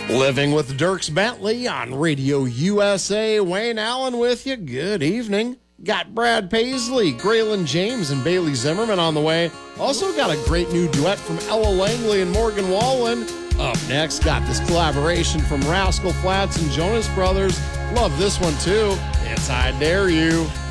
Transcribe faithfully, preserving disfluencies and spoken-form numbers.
Living with Dierks Bentley on Radio U S A. Wayne Allen with you. Good evening. Got Brad Paisley, Graylin James, and Bailey Zimmerman on the way. Also got a great new duet from Ella Langley and Morgan Wallen. Up next, got this collaboration from Rascal Flatts and Jonas Brothers. Love this one too. It's I Dare You.